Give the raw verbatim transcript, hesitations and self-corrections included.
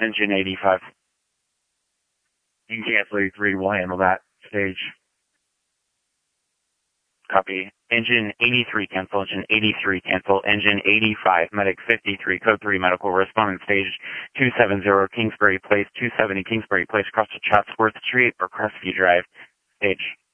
Engine eighty-five. You can cancel eighty-three, we'll handle that. Stage. Copy. Engine eighty-three, cancel. Engine eighty-three, cancel. Engine eighty-five, Medic fifty-three, Code three, Medical, responding stage two seventy, Kingsbury Place, two seventy Kingsbury Place, across the Chatsworth Street or Crestview Drive. Stage.